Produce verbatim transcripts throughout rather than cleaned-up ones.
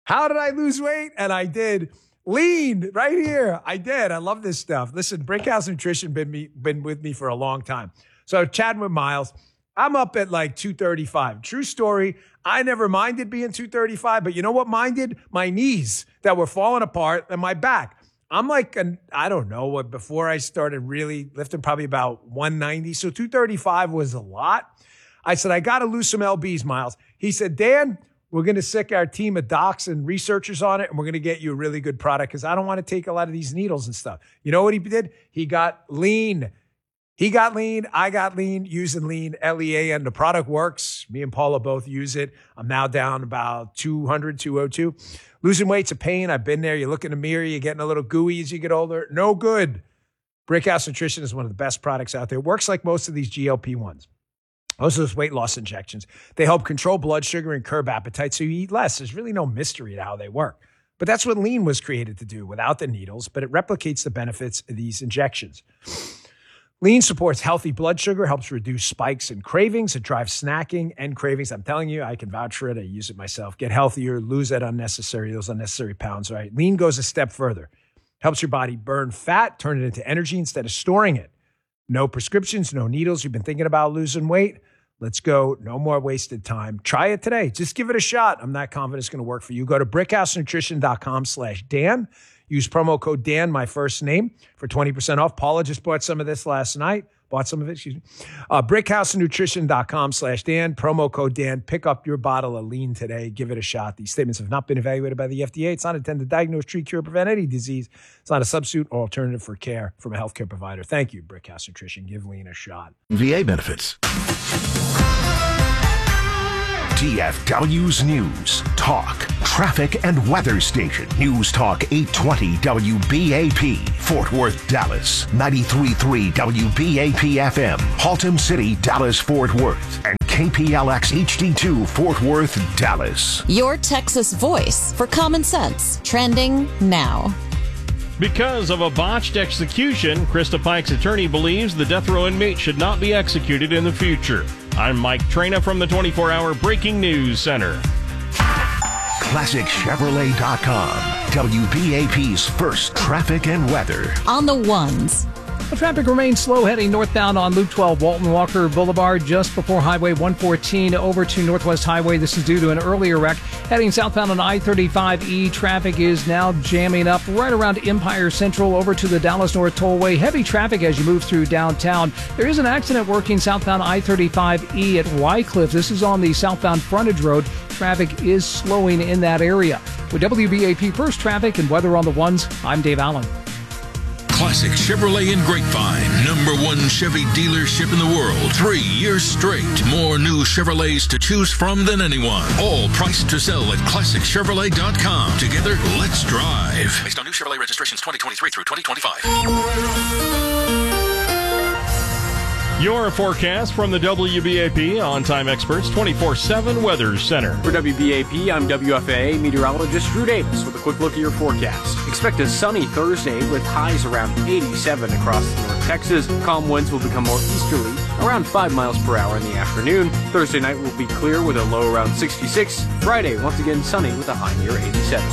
How did I lose weight? And I did. Lean right here. I did. I love this stuff. Listen, Brickhouse Nutrition been me been with me for a long time. So chatting with Miles, I'm up at like two thirty-five. True story. I never minded being two thirty-five, but you know what minded? My knees that were falling apart and my back. I'm like, an, I don't know what, before I started really lifting, probably about one ninety. So two thirty-five was a lot. I said, I got to lose some L Bs, Miles. He said, Dan, we're going to sick our team of docs and researchers on it, and we're going to get you a really good product because I don't want to take a lot of these needles and stuff. You know what he did? He got lean. He got lean. I got lean using lean, L E A, and the product works. Me and Paula both use it. I'm now down about two hundred, two oh two. Losing weight's a pain. I've been there. You look in the mirror, you're getting a little gooey as you get older. No good. Brickhouse Nutrition is one of the best products out there. It works like most of these G L P ones. Most of those weight loss injections. They help control blood sugar and curb appetite so you eat less. There's really no mystery to how they work. But that's what lean was created to do without the needles, but it replicates the benefits of these injections. Lean supports healthy blood sugar, helps reduce spikes and cravings. It drives snacking and cravings. I'm telling you, I can vouch for it. I use it myself. Get healthier, lose that unnecessary, those unnecessary pounds, right? Lean goes a step further. Helps your body burn fat, turn it into energy instead of storing it. No prescriptions, no needles. You've been thinking about losing weight? Let's go. No more wasted time. Try it today. Just give it a shot. I'm not confident it's going to work for you. Go to brickhousenutrition.com slash Dan. Use promo code Dan, my first name, for twenty percent off. Paula just bought some of this last night. Bought some of it, excuse me. Uh, brickhousenutrition.com slash Dan. Promo code Dan. Pick up your bottle of lean today. Give it a shot. These statements have not been evaluated by the F D A. It's not intended to diagnose, treat, cure, prevent any disease. It's not a substitute or alternative for care from a healthcare provider. Thank you, Brickhouse Nutrition. Give lean a shot. V A benefits. T F W's News, Talk, Traffic, and Weather Station. News Talk eight twenty W B A P, Fort Worth, Dallas. ninety-three point three W B A P F M, Haltom City, Dallas, Fort Worth. And K P L X H D two, Fort Worth, Dallas. Your Texas voice for common sense. Trending now. Because of a botched execution, Krista Pike's attorney believes the death row inmate should not be executed in the future. I'm Mike Trena from the twenty-four hour Breaking News Center. Classic Chevrolet dot com, W B A P's first traffic and weather. On the ones. The traffic remains slow heading northbound on Loop twelve, Walton Walker Boulevard, just before Highway one fourteen over to Northwest Highway. This is due to an earlier wreck. Heading southbound on I thirty-five E, traffic is now jamming up right around Empire Central over to the Dallas North Tollway. Heavy traffic as you move through downtown. There is an accident working southbound I thirty-five E at Wycliffe. This is on the southbound frontage road. Traffic is slowing in that area. With W B A P First Traffic and Weather on the Ones, I'm Dave Allen. Classic Chevrolet in Grapevine, number one Chevy dealership in the world, three years straight. More new Chevrolets to choose from than anyone. All priced to sell at classic chevrolet dot com. Together, let's drive. Based on new Chevrolet registrations twenty twenty-three through twenty twenty-five. Your forecast from the W B A P On-Time Experts twenty-four seven Weather Center. For W B A P, I'm W F A A meteorologist Drew Davis with a quick look at your forecast. Expect a sunny Thursday with highs around eighty-seven across North Texas. Calm winds will become more easterly, around five miles per hour in the afternoon. Thursday night will be clear with a low around sixty-six. Friday, once again sunny with a high near eighty-seven.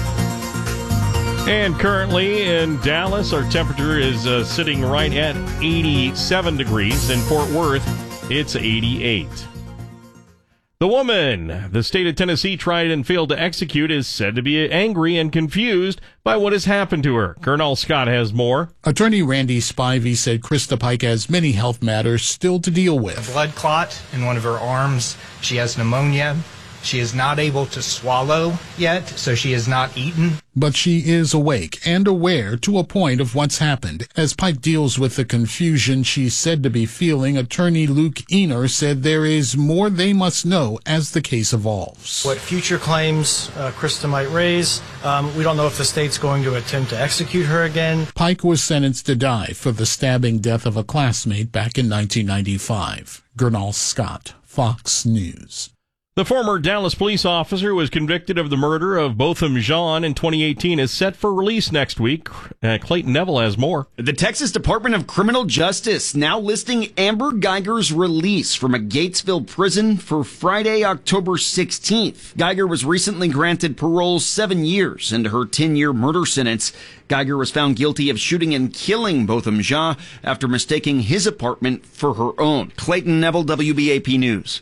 And currently in Dallas, our temperature is uh, sitting right at eighty-seven degrees. In Fort Worth, it's eighty-eight. The woman the state of Tennessee tried and failed to execute is said to be angry and confused by what has happened to her. Colonel Scott has more. Attorney Randy Spivey said Krista Pike has many health matters still to deal with. A blood clot in one of her arms. She has pneumonia. She is not able to swallow yet, so she has not eaten. But she is awake and aware to a point of what's happened. As Pike deals with the confusion she's said to be feeling, attorney Luke Ener said there is more they must know as the case evolves. What future claims uh, Krista might raise, um, we don't know if the state's going to attempt to execute her again. Pike was sentenced to die for the stabbing death of a classmate back in nineteen ninety-five. Gernal Scott, Fox News. The former Dallas police officer who was convicted of the murder of Botham Jean in twenty eighteen is set for release next week. Uh, Clayton Neville has more. The Texas Department of Criminal Justice now listing Amber Geiger's release from a Gatesville prison for Friday, October sixteenth. Geiger was recently granted parole seven years into her ten-year murder sentence. Geiger was found guilty of shooting and killing Botham Jean after mistaking his apartment for her own. Clayton Neville, W B A P News.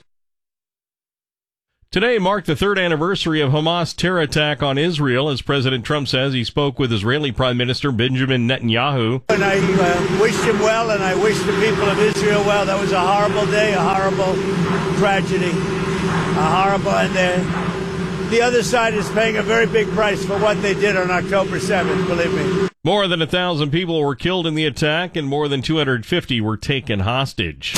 Today marked the third anniversary of Hamas' terror attack on Israel, as President Trump says he spoke with Israeli Prime Minister Benjamin Netanyahu. And I uh, wished him well, and I wish the people of Israel well. That was a horrible day, a horrible tragedy, a horrible, and uh, the other side is paying a very big price for what they did on October seventh, believe me. More than a thousand people were killed in the attack, and more than two hundred fifty were taken hostage.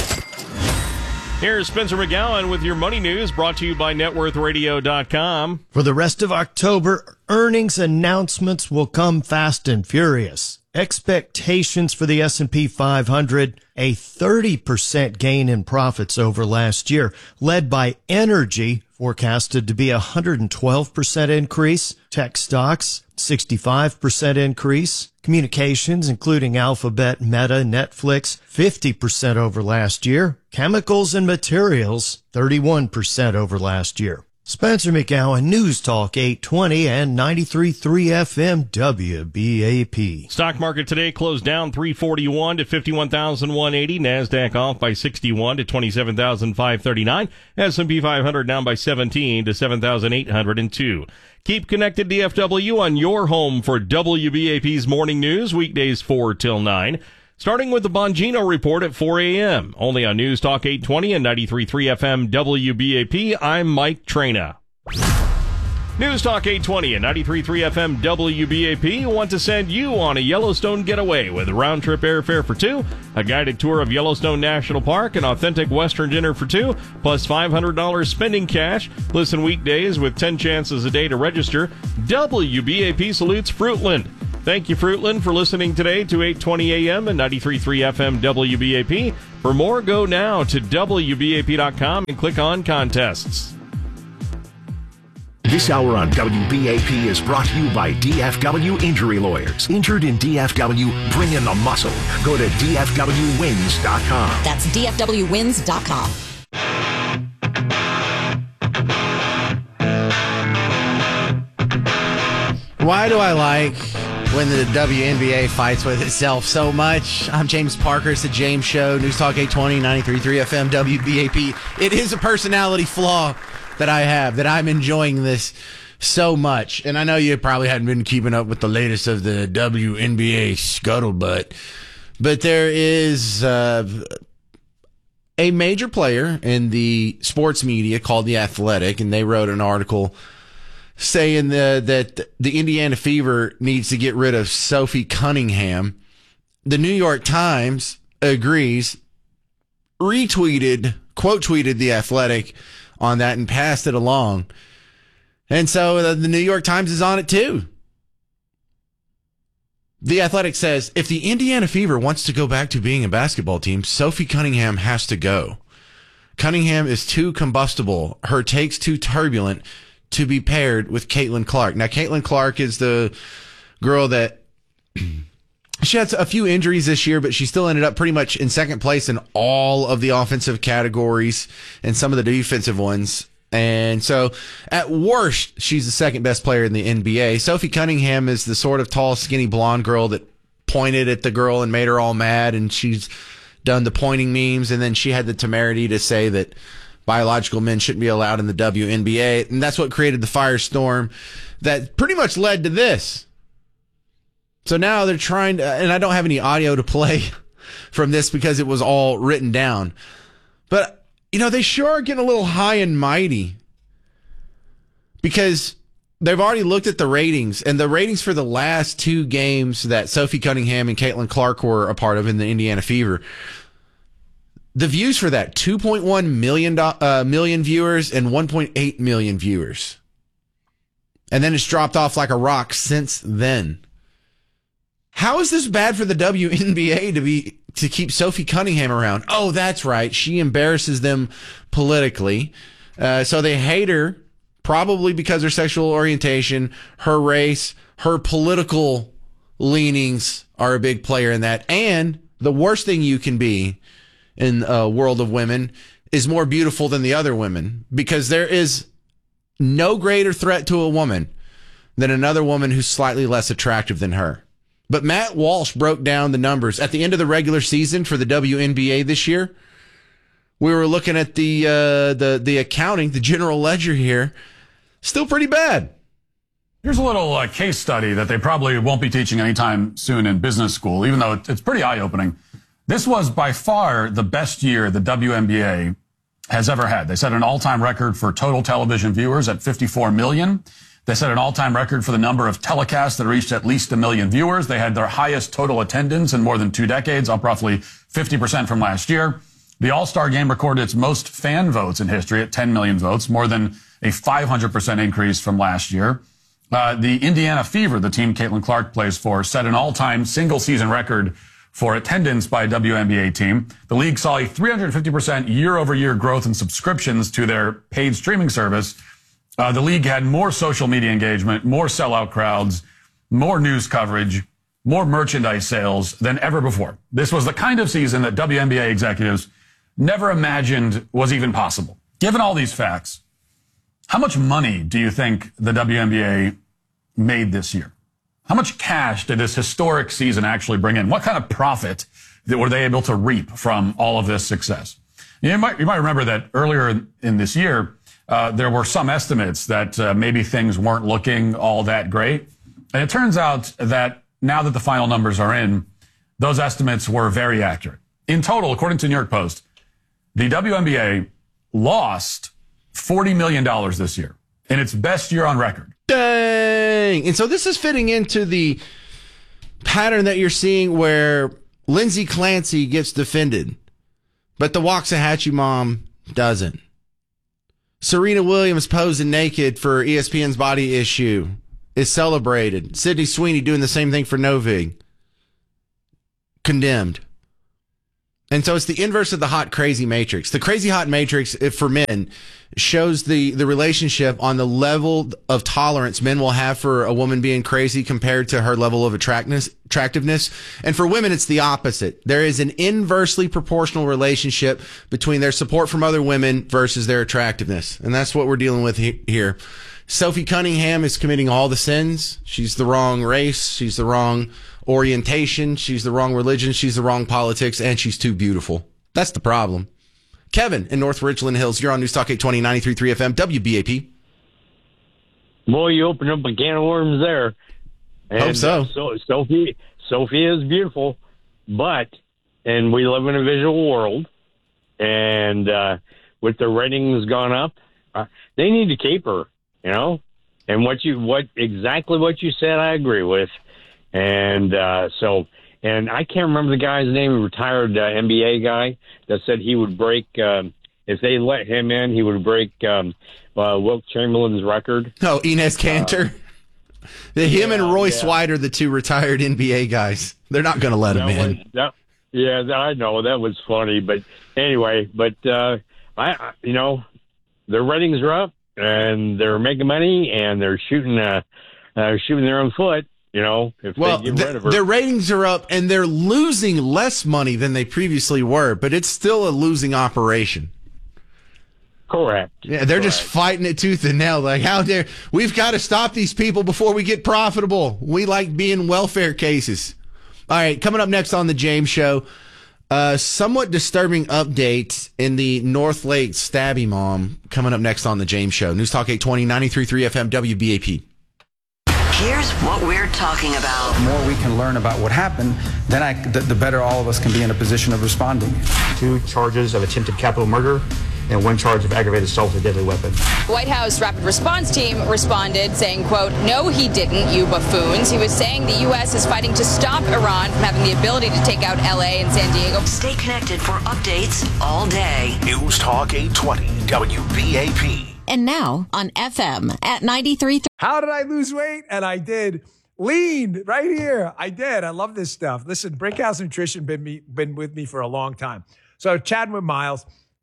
Here's Spencer McGowan with your money news, brought to you by net worth radio dot com. For the rest of October, earnings announcements will come fast and furious. Expectations for the S and P five hundred, a thirty percent gain in profits over last year, led by energy, forecasted to be a one hundred twelve percent increase. Tech stocks, sixty-five percent increase. Communications, including Alphabet, Meta, Netflix, fifty percent over last year. Chemicals and materials, thirty-one percent over last year. Spencer McGowan, News Talk eight twenty and ninety-three point three F M W B A P. Stock market today closed down three forty-one to fifty-one thousand one hundred eighty. NASDAQ off by sixty-one to twenty-seven thousand five hundred thirty-nine. S and P five hundred down by seventeen to seven thousand eight hundred two. Keep connected D F W on your home for W B A P's morning news, weekdays four till nine. Starting with the Bongino Report at four a.m. Only on News Talk eight twenty and ninety-three point three F M W B A P. I'm Mike Traina. News Talk eight twenty and ninety-three point three F M W B A P want to send you on a Yellowstone getaway with round-trip airfare for two, a guided tour of Yellowstone National Park, an authentic Western dinner for two, plus five hundred dollars spending cash. Listen weekdays with ten chances a day to register. W B A P salutes Fruitland. Thank you, Fruitland, for listening today to eight twenty a.m. and ninety-three point three F M W B A P. For more, go now to W B A P dot com and click on contests. This hour on W B A P is brought to you by D F W Injury Lawyers. Injured in D F W? Bring in the muscle. Go to D F W wins dot com. That's D F W wins dot com. Why do I like when the W N B A fights with itself so much? I'm James Parker. It's the James Show. News Talk eight twenty, ninety-three point three F M, W B A P. It is a personality flaw that I have, that I'm enjoying this so much. And I know you probably hadn't been keeping up with the latest of the W N B A scuttlebutt, but there is uh, a major player in the sports media called The Athletic, and they wrote an article saying the, that the Indiana Fever needs to get rid of Sophie Cunningham. The New York Times agrees, retweeted, quote tweeted The Athletic on that and passed it along. And so uh, the New York Times is on it too. The Athletic says, if the Indiana Fever wants to go back to being a basketball team, Sophie Cunningham has to go. Cunningham is too combustible, her takes too turbulent to be paired with Caitlin Clark. Now, Caitlin Clark is the girl that she had a few injuries this year, but she still ended up pretty much in second place in all of the offensive categories and some of the defensive ones. And so at worst, she's the second best player in the N B A. Sophie Cunningham is the sort of tall, skinny blonde girl that pointed at the girl and made her all mad. And she's done the pointing memes. And then she had the temerity to say that biological men shouldn't be allowed in the W N B A. And that's what created the firestorm that pretty much led to this. So now they're trying to, and I don't have any audio to play from this because it was all written down. But, you know, they sure are getting a little high and mighty because they've already looked at the ratings, and the ratings for the last two games that Sophie Cunningham and Caitlin Clark were a part of in the Indiana Fever. The views for that, two point one million, uh, million viewers and one point eight million viewers. And then it's dropped off like a rock since then. How is this bad for the W N B A to be to keep Sophie Cunningham around? Oh, that's right. She embarrasses them politically. Uh, so they hate her probably because her sexual orientation, her race, her political leanings are a big player in that. And the worst thing you can be in a world of women is more beautiful than the other women, because there is no greater threat to a woman than another woman who's slightly less attractive than her. But Matt Walsh broke down the numbers at the end of the regular season for the W N B A this year. We were looking at the uh, the the accounting, the general ledger here. Still pretty bad. Here's a little uh, case study that they probably won't be teaching anytime soon in business school, even though it's pretty eye-opening. This was by far the best year the W N B A has ever had. They set an all-time record for total television viewers at fifty-four million. They set an all-time record for the number of telecasts that reached at least a million viewers. They had their highest total attendance in more than two decades, up roughly fifty percent from last year. The All-Star Game recorded its most fan votes in history at ten million votes, more than a five hundred percent increase from last year. Uh, the Indiana Fever, the team Caitlin Clark plays for, set an all-time single-season record for attendance by a W N B A team. The league saw a three hundred fifty percent year-over-year growth in subscriptions to their paid streaming service. Uh, the league had more social media engagement, more sellout crowds, more news coverage, more merchandise sales than ever before. This was the kind of season that W N B A executives never imagined was even possible. Given all these facts, how much money do you think the W N B A made this year? How much cash did this historic season actually bring in? What kind of profit were they able to reap from all of this success? You might, you might remember that earlier in this year, uh, there were some estimates that uh, maybe things weren't looking all that great. And it turns out that now that the final numbers are in, those estimates were very accurate. In total, according to New York Post, the W N B A lost forty million dollars this year in its best year on record. Dang. And so this is fitting into the pattern that you're seeing where Lindsay Clancy gets defended, but the Waxahachie mom doesn't. Serena Williams posing naked for E S P N's Body Issue is celebrated. Sydney Sweeney doing the same thing for Novig. Condemned. And so it's the inverse of the hot, crazy matrix. The crazy hot matrix for men shows the, the relationship on the level of tolerance men will have for a woman being crazy compared to her level of attractiveness. attractiveness. And for women, it's the opposite. There is an inversely proportional relationship between their support from other women versus their attractiveness. And that's what we're dealing with he- here. Sophie Cunningham is committing all the sins. She's the wrong race. She's the wrong orientation. She's the wrong religion. She's the wrong politics. And she's too beautiful. That's the problem. Kevin in North Richland Hills. You're on News Talk eight twenty, ninety-three point three F M, W B A P. Boy, you opened up a can of worms there. And Hope so. Uh, so Sophie, Sophie is beautiful, but, and we live in a visual world, and uh, with the ratings gone up, uh, they need to keep her, you know? And what you, what, exactly what you said, I agree with. And uh, so, and I can't remember the guy's name, a retired uh, N B A guy that said he would break, um, if they let him in, he would break um, uh, Wilt Chamberlain's record. Oh, Enes Kanter. Uh, the, him yeah, and Roy yeah. Swide are the two retired N B A guys. They're not going to let that him was, in. That, yeah, I know. That was funny. But anyway, but, uh, I, you know, their ratings are up, and they're making money, and they're shooting, uh, uh, shooting their own foot. You know, if well, they get the, rid of her. their ratings are up, and they're losing less money than they previously were, but it's still a losing operation. Correct. Yeah, they're Correct. just fighting it tooth and nail. Like, how dare we've got to stop these people before we get profitable. We like being welfare cases. All right, coming up next on the James Show, uh, somewhat disturbing update in the North Lake stabby mom. Coming up next on the James Show, News Talk eight twenty, ninety-three point three F M, W B A P. Here's what we're talking about. The more we can learn about what happened, then I, the, the better all of us can be in a position of responding. Two charges of attempted capital murder and one charge of aggravated assault with a deadly weapon. The White House Rapid Response Team responded saying, quote, "No, he didn't, you buffoons." He was saying the U S is fighting to stop Iran from having the ability to take out L A and San Diego. Stay connected for updates all day. News Talk eight twenty, W B A P. And now on F M at ninety-three. How did I lose weight? And I did. Lean right here. I did. I love this stuff. Listen, Brickhouse Nutrition been me been with me for a long time. So chatting with Miles,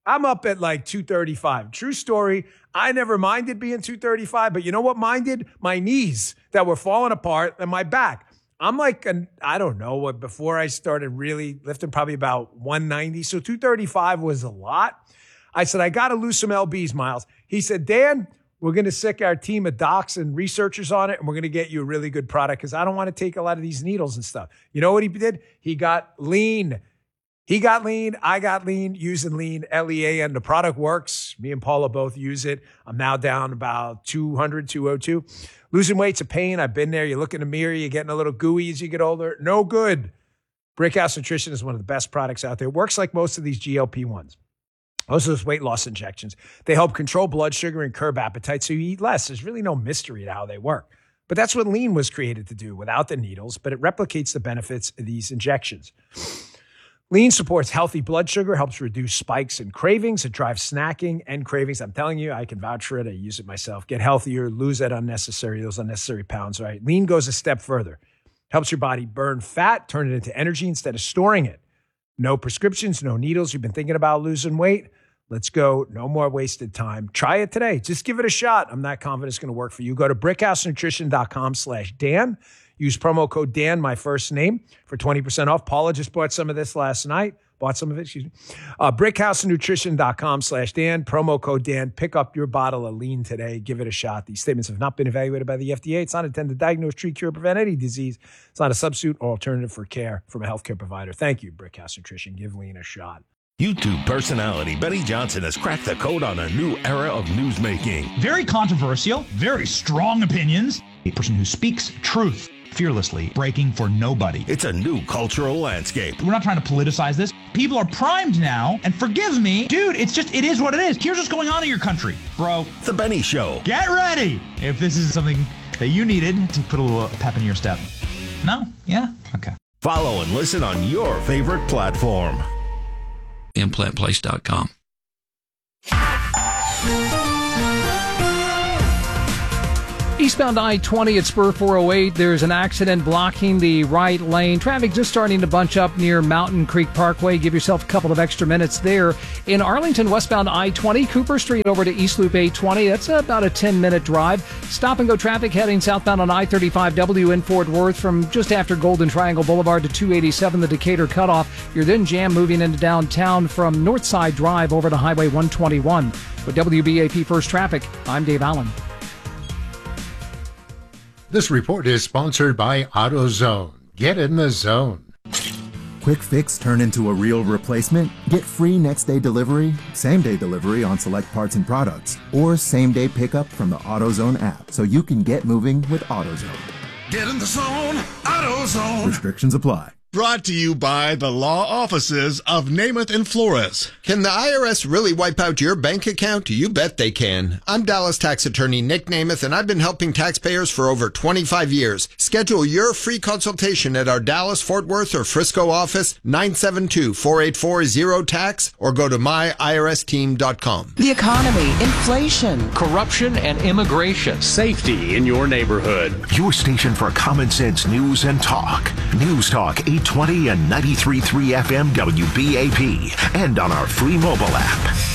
I'm up at like two thirty-five. True story. I never minded being two thirty-five, but you know what minded? My knees that were falling apart and my back. I'm like, an, I don't know, what before I started really lifting, probably about one ninety. So two thirty-five was a lot. I said, I got to lose some L Bs, Miles. He said, Dan, we're going to sick our team of docs and researchers on it, and we're going to get you a really good product because I don't want to take a lot of these needles and stuff. You know what he did? He got lean. He got lean. I got lean using lean, L E A, and the product works. Me and Paula both use it. I'm now down about two hundred, two oh two. Losing weight's a pain. I've been there. You look in the mirror, you're getting a little gooey as you get older. No good. Brickhouse Nutrition is one of the best products out there. It works like most of these G L P ones. Most of those weight loss injections. They help control blood sugar and curb appetite so you eat less. There's really no mystery to how they work. But that's what lean was created to do without the needles, but it replicates the benefits of these injections. Lean supports healthy blood sugar, helps reduce spikes and cravings. It drives snacking and cravings. I'm telling you, I can vouch for it. I use it myself. Get healthier, lose that unnecessary, those unnecessary pounds, right? Lean goes a step further. Helps your body burn fat, turn it into energy instead of storing it. No prescriptions, no needles. You've been thinking about losing weight? Let's go. No more wasted time. Try it today. Just give it a shot. I'm not confident it's going to work for you. Go to brickhousenutrition.com slash Dan. Use promo code Dan, my first name, for twenty percent off. Paula just bought some of this last night. Bought some of it, excuse me. Uh, brickhousenutrition.com slash Dan. Promo code Dan. Pick up your bottle of lean today. Give it a shot. These statements have not been evaluated by the F D A. It's not intended to diagnose, treat, cure, prevent any disease. It's not a substitute or alternative for care from a healthcare provider. Thank you, Brickhouse Nutrition. Give lean a shot. YouTube personality Benny Johnson has cracked the code on a new era of newsmaking. Very controversial, very strong opinions. A person who speaks truth fearlessly, breaking for nobody. It's a new cultural landscape. We're not trying to politicize this. People are primed now, and forgive me, dude, it's just, it is what it is. Here's what's going on in your country, bro. The Benny Show. Get ready if this is something that you needed to put a little pep in your step. No? Yeah? Okay. Follow and listen on your favorite platform. implant place dot com. Eastbound I twenty at Spur four oh eight, there's an accident blocking the right lane. Traffic just starting to bunch up near Mountain Creek Parkway. Give yourself a couple of extra minutes there. In Arlington, westbound I twenty, Cooper Street over to East Loop eight twenty. That's about a ten-minute drive. Stop-and-go traffic heading southbound on I thirty-five W in Fort Worth from just after Golden Triangle Boulevard to two eighty-seven, the Decatur cutoff. You're then jammed moving into downtown from Northside Drive over to Highway one twenty-one. With W B A P First Traffic, I'm Dave Allen. This report is sponsored by AutoZone. Get in the zone. Quick fix turn into a real replacement? Get free next day delivery, same day delivery on select parts and products, or same day pickup from the AutoZone app so you can get moving with AutoZone. Get in the zone, AutoZone. Restrictions apply. Brought to you by the law offices of Namath and Flores. Can the I R S really wipe out your bank account? You bet they can. I'm Dallas tax attorney Nick Namath, and I've been helping taxpayers for over twenty-five years. Schedule your free consultation at our Dallas, Fort Worth, or Frisco office, nine seven two, four eight four, zero tax, or go to my I R S team dot com. The economy, inflation, corruption and immigration, safety in your neighborhood. Your station for common sense news and talk. News Talk eight twenty and ninety-three point three F M W B A P, and on our free mobile app.